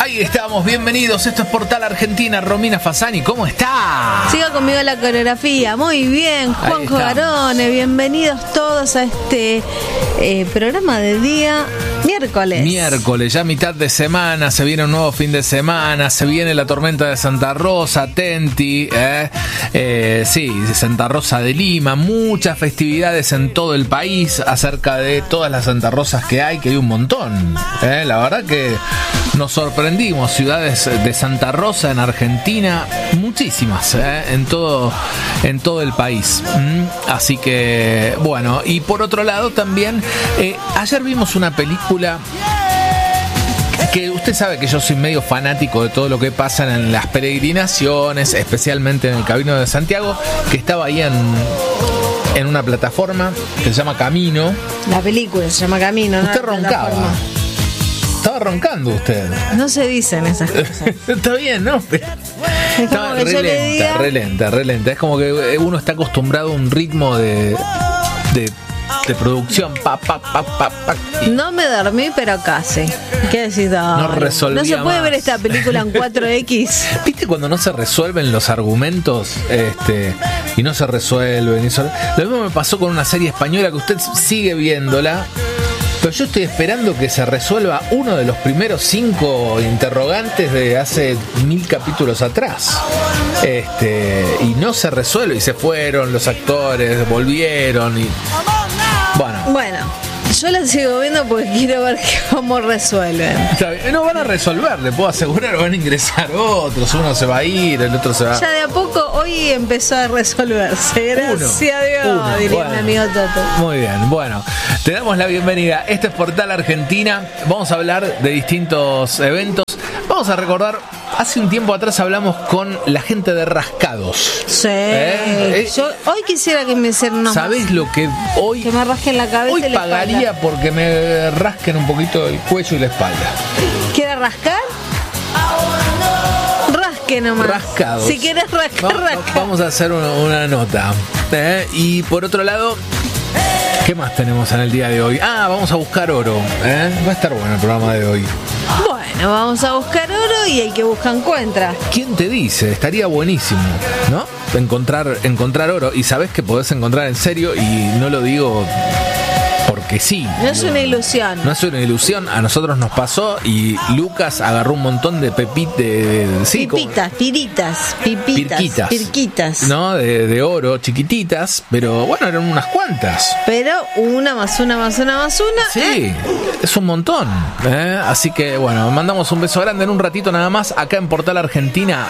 Ahí estamos, bienvenidos. Esto es Portal Argentina. Romina Fasani, ¿cómo está? Siga conmigo la coreografía. Muy bien, Juanjo Garone. Bienvenidos todos a este programa de día miércoles. Miércoles, ya mitad de semana. Se viene un nuevo fin de semana. Se viene la tormenta de Santa Rosa, Tenti. Sí, Santa Rosa de Lima. Muchas festividades en todo el país acerca de todas las Santa Rosas que hay un montón. La verdad que nos sorprendimos. Ciudades de Santa Rosa en Argentina, muchísimas, en todo el país. Así que, bueno, y por otro lado también, ayer vimos una película que usted sabe que yo soy medio fanático de todo lo que pasa en las peregrinaciones, especialmente en el Camino de Santiago, que estaba ahí en una plataforma que se llama Camino. La película se llama Camino, ¿no? Usted roncaba. Estaba roncando usted. No se dicen esas cosas. Está bien, ¿no? Estaba re lenta. Es como que uno está acostumbrado a un ritmo de producción. No me dormí, pero casi. ¿Qué decís? No resolvía. No se puede más ver esta película en 4X. ¿Viste cuando no se resuelven los argumentos? Y no se resuelven. Lo mismo me pasó con una serie española que usted sigue viéndola. Pero yo estoy esperando que se resuelva uno de los primeros 5 interrogantes de hace 1000 capítulos atrás. Y no se resuelve. Y se fueron los actores, volvieron y... Bueno, yo la sigo viendo porque quiero ver cómo resuelven. No van a resolver, le puedo asegurar, van a ingresar otros, uno se va a ir, el otro se va. Ya de a poco hoy empezó a resolverse, gracias a Dios, diría mi amigo Toto. Muy bien, bueno, te damos la bienvenida. Este es Portal Argentina, vamos a hablar de distintos eventos. Vamos a recordar, hace un tiempo atrás hablamos con la gente de Rascados. Sí. Yo hoy quisiera que me hicieran unos... ¿Sabés lo que hoy... Que me rasquen la cabeza hoy y la pagaría espalda. Porque me rasquen un poquito el cuello y la espalda. ¿Quieres rascar? Rasque nomás. Rascados. Si quieres rascar, rasca. Vamos a hacer una nota. Y por otro lado... ¿Qué más tenemos en el día de hoy? Vamos a buscar oro. Va a estar bueno el programa de hoy. Bueno, vamos a buscar oro y el que busca encuentra. ¿Quién te dice? Estaría buenísimo, ¿no? Encontrar oro. Y sabés que podés encontrar en serio, y no lo digo porque sí. No es una ilusión. No es una ilusión. A nosotros nos pasó y Lucas agarró un montón de pirquitas. ¿No? De oro, chiquititas. Pero bueno, eran unas cuantas. Pero una más una. Sí, es un montón. Así que bueno, mandamos un beso grande en un ratito nada más acá en Portal Argentina.